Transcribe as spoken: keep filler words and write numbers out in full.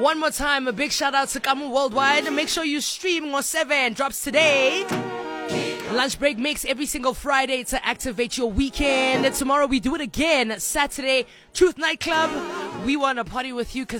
One more time, a big shout out to Kamu Worldwide. Make sure you stream on seven. Drops today. Lunch break makes every single Friday to activate your weekend. And tomorrow we do it again. Saturday, Truth Nightclub. We want to party with you because